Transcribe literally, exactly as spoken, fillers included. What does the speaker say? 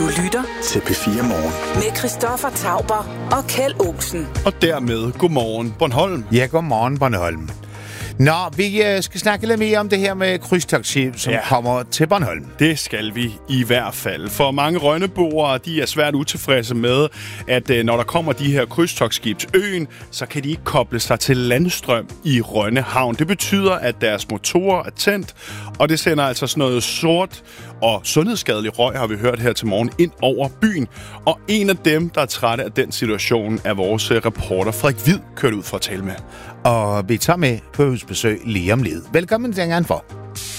Du lytter til P fire Morgen med Christoffer Tauber og Kjeld Olsen. Og dermed godmorgen Bornholm. Ja, godmorgen Bornholm. Nå, vi øh, skal snakke lidt mere om det her med krydstogtskib, som ja. kommer til Bornholm. Det skal vi i hvert fald. For mange rønneboere, de er svært utilfredse med, at øh, når der kommer de her krydstogtskib til øen, så kan de ikke koble sig til landstrøm i Rønne Havn. Det betyder, at deres motorer er tændt, og det sender altså sådan noget sort og sundhedsskadelig røg, har vi hørt her til morgen, ind over byen. Og en af dem, der er trætte af den situation, er vores reporter Frederik Hvid kørt ud for at tale med. Og vi tager med på husbesøg lige om lidt. Velkommen til en gang for.